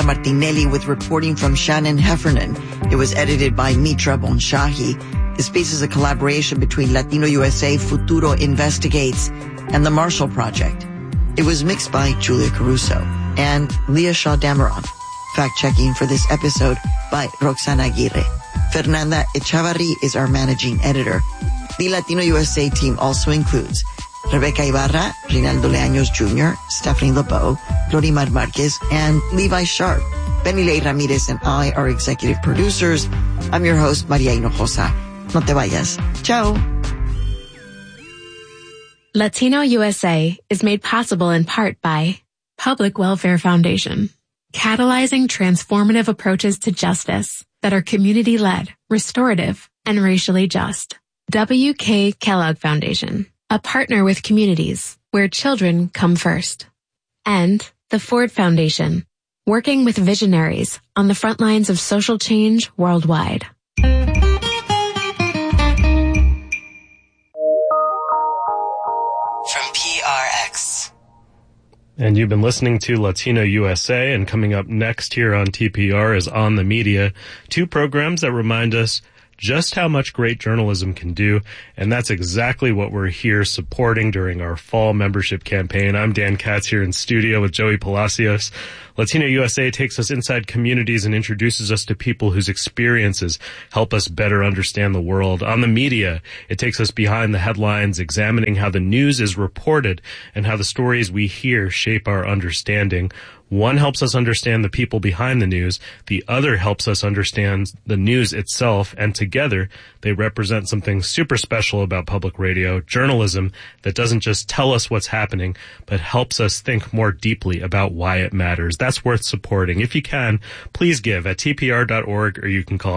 Martinelli with reporting from Shannon Heffernan. It was edited by Mitra Bonshahi. This piece is a collaboration between Latino USA, Futuro Investigates, and the Marshall Project. It was mixed by Julia Caruso and Leah Shaw Dameron. Fact-checking for this episode by Roxana Aguirre. Fernanda Echavarri is our managing editor. The Latino USA team also includes Rebecca Ibarra, Rinaldo Leaños Jr., Stephanie LeBeau, Glorimar Marquez, and Levi Sharp. Benny Ley Ramirez and I are executive producers. I'm your host, Maria Hinojosa. No te vayas. Ciao. Latino USA is made possible in part by Public Welfare Foundation, catalyzing transformative approaches to justice that are community-led, restorative, and racially just. W.K. Kellogg Foundation, a partner with communities where children come first. And the Ford Foundation, working with visionaries on the front lines of social change worldwide. From PRX. And you've been listening to Latino USA, and coming up next here on TPR is On the Media, two programs that remind us just how much great journalism can do, and that's exactly what we're here supporting during our fall membership campaign. I'm Dan Katz here in studio with Joey Palacios. Latino USA takes us inside communities and introduces us to people whose experiences help us better understand the world. On the Media, it takes us behind the headlines, examining how the news is reported and how the stories we hear shape our understanding. One helps us understand the people behind the news. The other helps us understand the news itself. And together, they represent something super special about public radio, journalism that doesn't just tell us what's happening, but helps us think more deeply about why it matters. That's worth supporting. If you can, please give at tpr.org, or you can call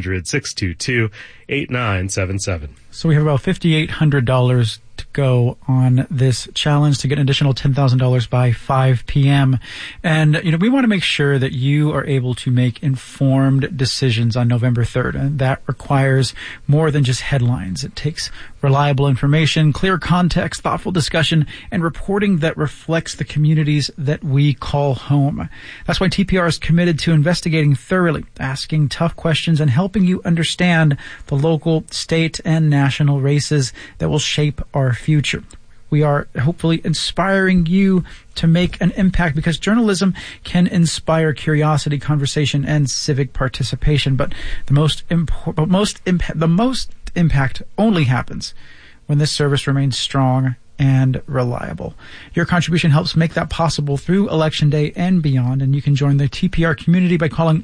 800-622-8977. So we have about $5,800 to go on this challenge to get an additional $10,000 by 5 p.m. And, we want to make sure that you are able to make informed decisions on November 3rd. And that requires more than just headlines. It takes reliable information, clear context, thoughtful discussion, and reporting that reflects the communities that we call home. That's why TPR is committed to investigating thoroughly, asking tough questions, and helping you understand the local, state, and national races that will shape our future. We are hopefully inspiring you to make an impact, because journalism can inspire curiosity, conversation, and civic participation. But the most impact only happens when this service remains strong and reliable. Your contribution helps make that possible through Election Day and beyond, and you can join the TPR community by calling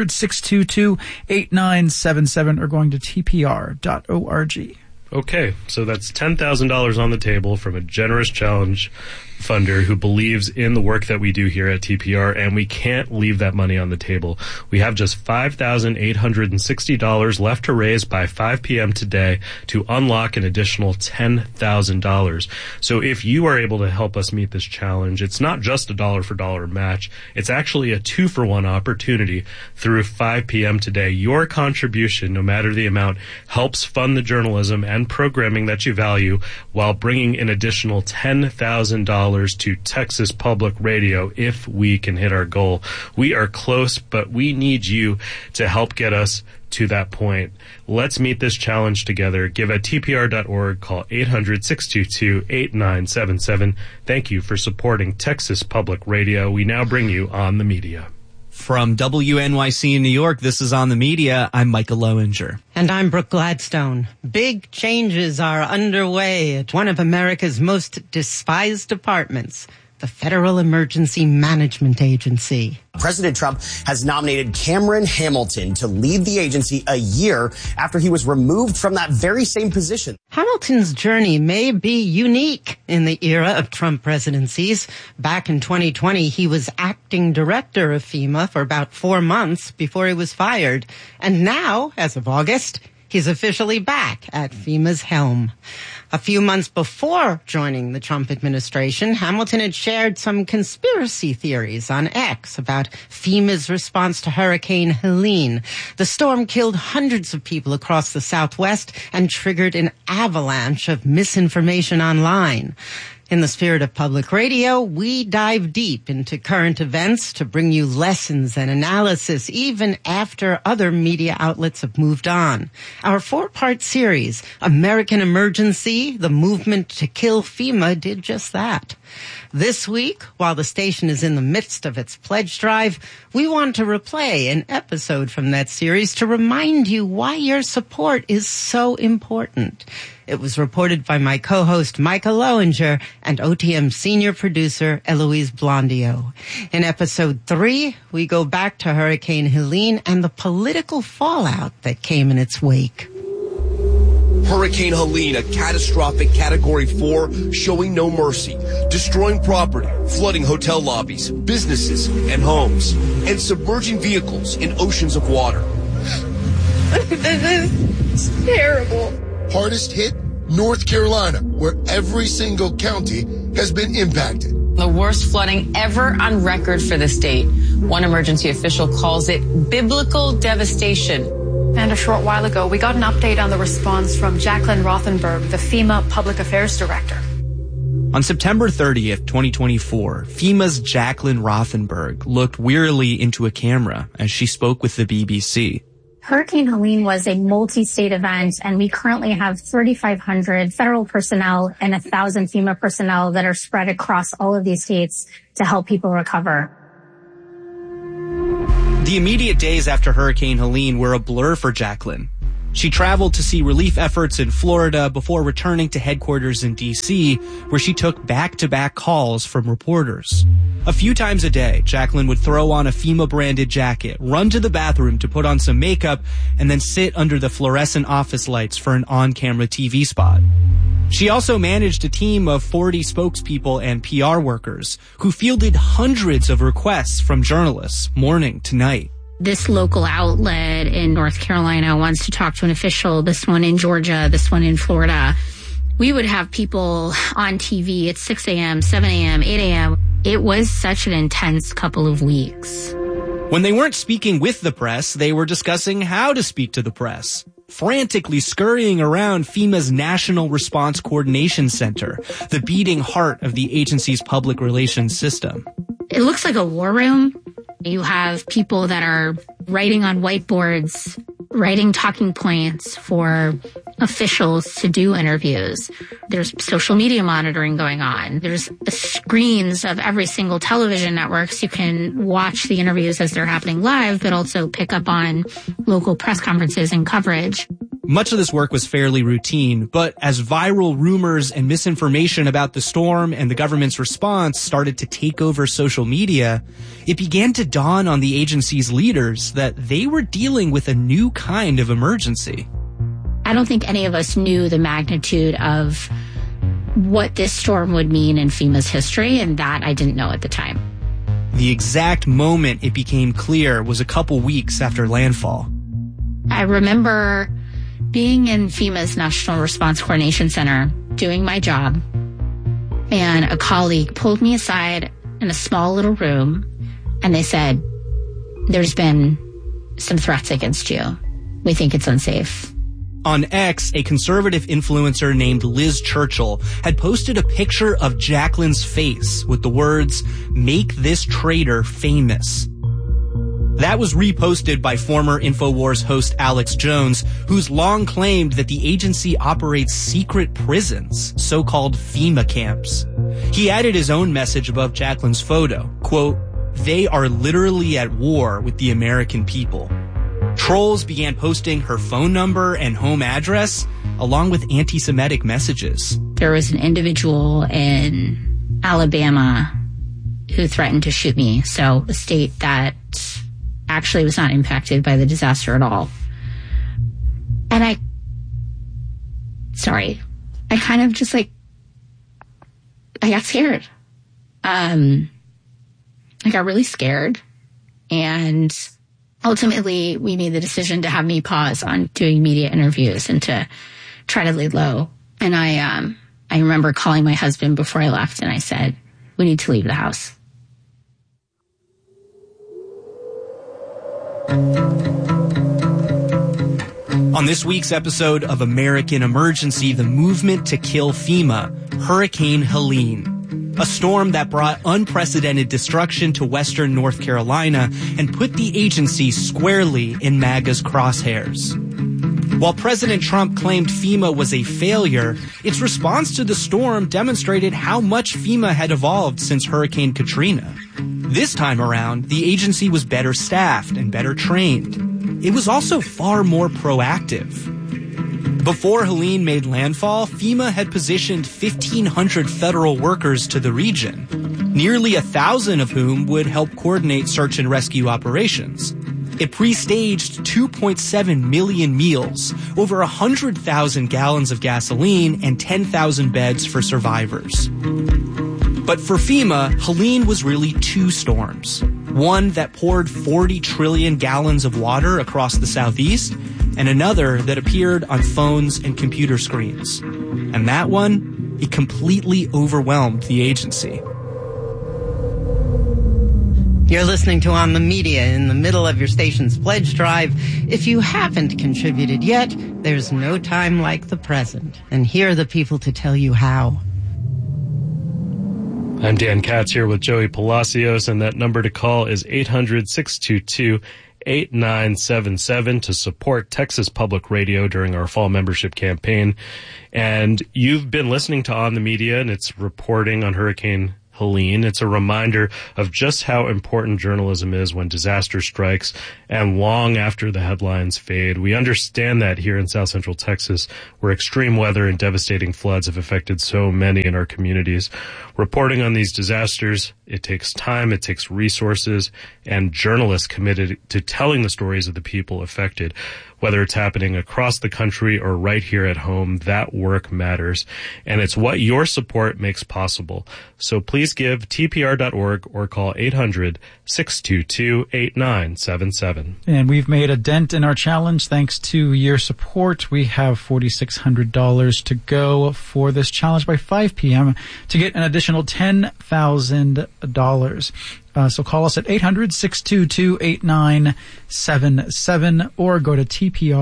800-622-8977 or going to tpr.org. Okay, so that's $10,000 on the table from a generous challenge funder who believes in the work that we do here at TPR, and we can't leave that money on the table. We have just $5,860 left to raise by 5 p.m. today to unlock an additional $10,000. So if you are able to help us meet this challenge, it's not just a dollar-for-dollar match. It's actually a 2-for-1 opportunity through 5 p.m. today. Your contribution, no matter the amount, helps fund the journalism and programming that you value while bringing an additional $10,000 to Texas Public Radio if we can hit our goal. We are close, but we need you to help get us to that point. Let's meet this challenge together. Give at tpr.org. Call 800-622-8977. Thank you for supporting Texas Public Radio. We now bring you On the Media. From WNYC in New York, this is On the Media. I'm Micah Lowinger. And I'm Brooke Gladstone. Big changes are underway at one of America's most despised departments, the Federal Emergency Management Agency. President Trump has nominated Cameron Hamilton to lead the agency a year after he was removed from that very same position. Hamilton's journey may be unique in the era of Trump presidencies. Back in 2020, he was acting director of FEMA for about 4 months before he was fired. And now, as of August, he's officially back at FEMA's helm. A few months before joining the Trump administration, Hamilton had shared some conspiracy theories on X about FEMA's response to Hurricane Helene. The storm killed hundreds of people across the Southwest and triggered an avalanche of misinformation online. In the spirit of public radio, we dive deep into current events to bring you lessons and analysis even after other media outlets have moved on. Our 4-part series, American Emergency, the movement to kill FEMA, did just that. This week, while the station is in the midst of its pledge drive, we want to replay an episode from that series to remind you why your support is so important. It was reported by my co-host Micah Lowinger and OTM senior producer Eloise Blondio. In episode 3, we go back to Hurricane Helene and the political fallout that came in its wake. Hurricane Helene, a catastrophic Category 4, showing no mercy, destroying property, flooding hotel lobbies, businesses, and homes, and submerging vehicles in oceans of water. This is terrible. Hardest hit, North Carolina, where every single county has been impacted. The worst flooding ever on record for the state. One emergency official calls it biblical devastation. And a short while ago, we got an update on the response from Jacqueline Rothenberg, the FEMA Public Affairs Director. On September 30th, 2024, FEMA's Jacqueline Rothenberg looked wearily into a camera as she spoke with the BBC. Hurricane Helene was a multi-state event, and we currently have 3,500 federal personnel and 1,000 FEMA personnel that are spread across all of these states to help people recover. The immediate days after Hurricane Helene were a blur for Jacqueline. She traveled to see relief efforts in Florida before returning to headquarters in D.C., where she took back-to-back calls from reporters. A few times a day, Jacqueline would throw on a FEMA-branded jacket, run to the bathroom to put on some makeup, and then sit under the fluorescent office lights for an on-camera TV spot. She also managed a team of 40 spokespeople and PR workers who fielded hundreds of requests from journalists morning to night. This local outlet in North Carolina wants to talk to an official, this one in Georgia, this one in Florida. We would have people on TV at 6 a.m., 7 a.m., 8 a.m. It was such an intense couple of weeks. When they weren't speaking with the press, they were discussing how to speak to the press, frantically scurrying around FEMA's National Response Coordination Center, the beating heart of the agency's public relations system. It looks like a war room. You have people that are writing on whiteboards, writing talking points for officials to do interviews. There's social media monitoring going on. There's screens of every single television network, so you can watch the interviews as they're happening live, but also pick up on local press conferences and coverage. Much of this work was fairly routine, but as viral rumors and misinformation about the storm and the government's response started to take over social media, it began to dawn on the agency's leaders that they were dealing with a new kind of emergency. I don't think any of us knew the magnitude of what this storm would mean in FEMA's history, and that I didn't know at the time. The exact moment it became clear was a couple weeks after landfall. I remember being in FEMA's National Response Coordination Center, doing my job, and a colleague pulled me aside in a small little room, and they said, "There's been some threats against you. We think it's unsafe." On X, a conservative influencer named Liz Churchill had posted a picture of Jacqueline's face with the words, "Make this traitor famous." That was reposted by former InfoWars host Alex Jones, who's long claimed that the agency operates secret prisons, so-called FEMA camps. He added his own message above Jacqueline's photo, quote, "They are literally at war with the American people." Trolls began posting her phone number and home address, along with anti-Semitic messages. There was an individual in Alabama who threatened to shoot me, so a state that actually was not impacted by the disaster at all. And I kind of just I got scared. I got really scared, and ultimately we made the decision to have me pause on doing media interviews and to try to lay low. And I remember calling my husband before I left, and I said, "We need to leave the house." On this week's episode of American Emergency, the movement to kill FEMA, Hurricane Helene. a storm that brought unprecedented destruction to western North Carolina and put the agency squarely in MAGA's crosshairs. While President Trump claimed FEMA was a failure, its response to the storm demonstrated how much FEMA had evolved since Hurricane Katrina. This time around, the agency was better staffed and better trained. It was also far more proactive. Before Helene made landfall, FEMA had positioned 1,500 federal workers to the region, nearly 1,000 of whom would help coordinate search and rescue operations. It pre-staged 2.7 million meals, over 100,000 gallons of gasoline, and 10,000 beds for survivors. But for FEMA, Helene was really two storms. One that poured 40 trillion gallons of water across the southeast, and another that appeared on phones and computer screens. And that one, it completely overwhelmed the agency. You're listening to On the Media in the middle of your station's pledge drive. If you haven't contributed yet, there's no time like the present. And here are the people to tell you how. I'm Dan Katz here with Joey Palacios, and that number to call is 800-622-8977 to support Texas Public Radio during our fall membership campaign. And you've been listening to On the Media, and it's reporting on Hurricane Helene. It's a reminder of just how important journalism is when disaster strikes and long after the headlines fade. We understand that here in South Central Texas, where extreme weather and devastating floods have affected so many in our communities. Reporting on these disasters, it takes time, it takes resources, and journalists committed to telling the stories of the people affected. Whether it's happening across the country or right here at home, that work matters. And it's what your support makes possible. So please give TPR.org or call 800-622-8977. And we've made a dent in our challenge thanks to your support. We have $4,600 to go for this challenge by 5 p.m. to get an additional $10,000. So call us at 800-622-8977 or go to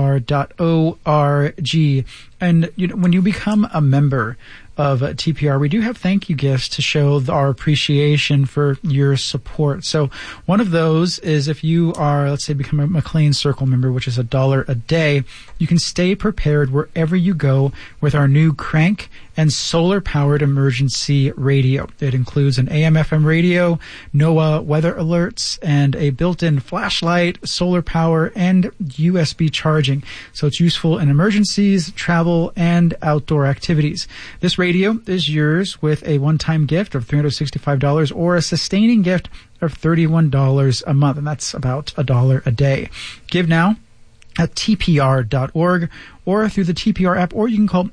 tpr.org. And when you become a member of TPR, we do have thank you gifts to show our appreciation for your support. So one of those is if you are, let's say, become a McLean Circle member, which is $1 a day, you can stay prepared wherever you go with our new Crank and solar-powered emergency radio. It includes an AM/FM radio, NOAA weather alerts, and a built-in flashlight, solar power, and USB charging. So it's useful in emergencies, travel, and outdoor activities. This radio is yours with a one-time gift of $365 or a sustaining gift of $31 a month, and that's about $1 a day. Give now at tpr.org or through the TPR app, or you can call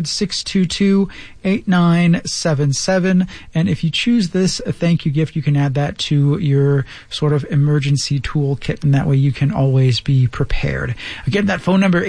800-622-8977. And if you choose this thank you gift, you can add that to your sort of emergency toolkit, and that way you can always be prepared. Again, that phone number,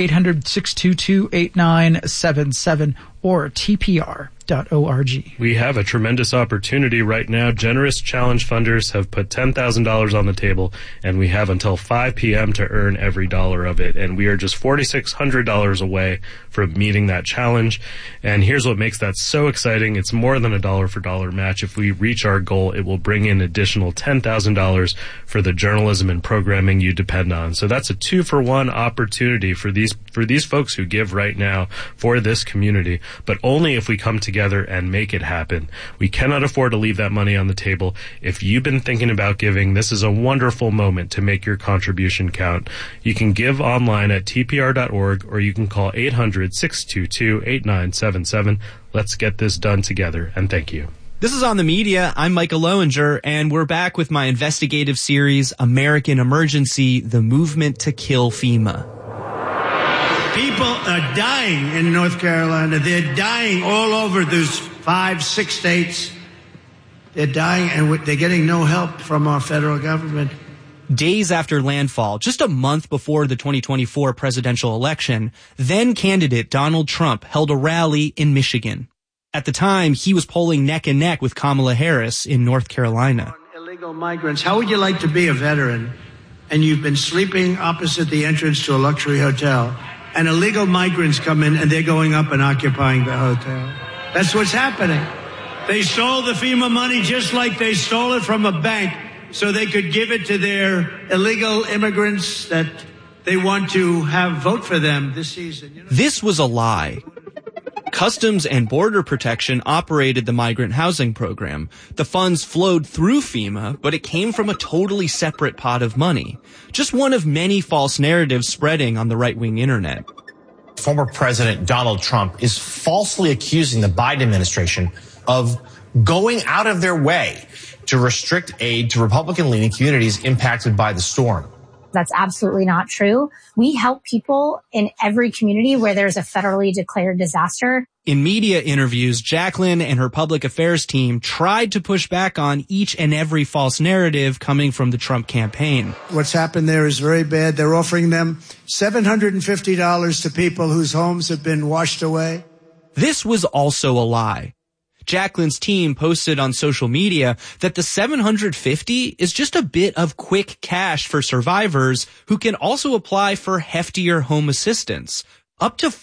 800-622-8977 or TPR.org. We have a tremendous opportunity right now. Generous challenge funders have put $10,000 on the table, and we have until 5 p.m. to earn every dollar of it. And we are just $4,600 away from meeting that challenge. And here's what makes that so exciting. It's more than a dollar for dollar match. If we reach our goal, it will bring in additional $10,000 for the journalism and programming you depend on. So that's a 2-for-1 opportunity for these folks who give right now for this community, but only if we come together and make it happen. We cannot afford to leave that money on the table. If you've been thinking about giving, this is a wonderful moment to make your contribution count. You can give online at tpr.org, or you can call 800-622-8977. Let's get this done together, and thank you. This is On the Media. I'm Micah Lowinger, and we're back with my investigative series, American Emergency, The Movement to Kill FEMA. People are dying in North Carolina. They're dying all over those 5-6 states. They're dying, and they're getting no help from our federal government. Days after landfall, just a month before the 2024 presidential election, then candidate Donald Trump held a rally in Michigan. At the time, he was polling neck and neck with Kamala Harris in North Carolina. Illegal migrants, how would you like to be a veteran and you've been sleeping opposite the entrance to a luxury hotel, and illegal migrants come in and they're going up and occupying the hotel? That's what's happening. They stole the FEMA money just like they stole it from a bank so they could give it to their illegal immigrants that they want to have vote for them this season. This was a lie. Customs and Border Protection operated the migrant housing program. The funds flowed through FEMA, but it came from a totally separate pot of money. Just one of many false narratives spreading on the right-wing internet. Former President Donald Trump is falsely accusing the Biden administration of going out of their way to restrict aid to Republican-leaning communities impacted by the storm. That's absolutely not true. We help people in every community where there's a federally declared disaster. In media interviews, Jacqueline and her public affairs team tried to push back on each and every false narrative coming from the Trump campaign. What's happened there is very bad. They're offering them $750 to people whose homes have been washed away. This was also a lie. Jacqueline's team posted on social media that the $750 is just a bit of quick cash for survivors who can also apply for heftier home assistance, up to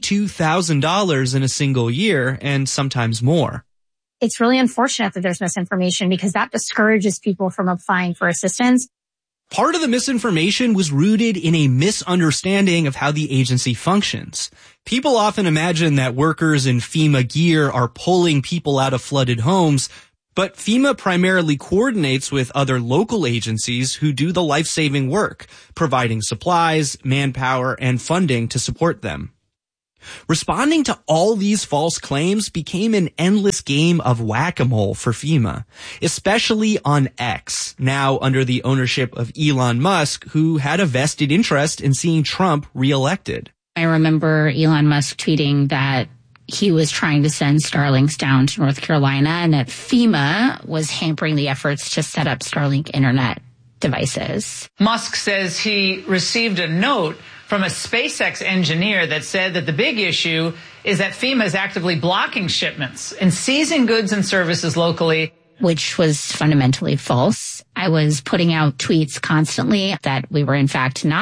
$42,000 in a single year and sometimes more. It's really unfortunate that there's misinformation because that discourages people from applying for assistance. Part of the misinformation was rooted in a misunderstanding of how the agency functions. People often imagine that workers in FEMA gear are pulling people out of flooded homes, but FEMA primarily coordinates with other local agencies who do the life-saving work, providing supplies, manpower, and funding to support them. Responding to all these false claims became an endless game of whack-a-mole for FEMA, especially on X, now under the ownership of Elon Musk, who had a vested interest in seeing Trump reelected. I remember Elon Musk tweeting that he was trying to send Starlinks down to North Carolina and that FEMA was hampering the efforts to set up Starlink internet devices. Musk says he received a note from a SpaceX engineer that said that the big issue is that FEMA is actively blocking shipments and seizing goods and services locally. Which was fundamentally false. I was putting out tweets constantly that we were in fact not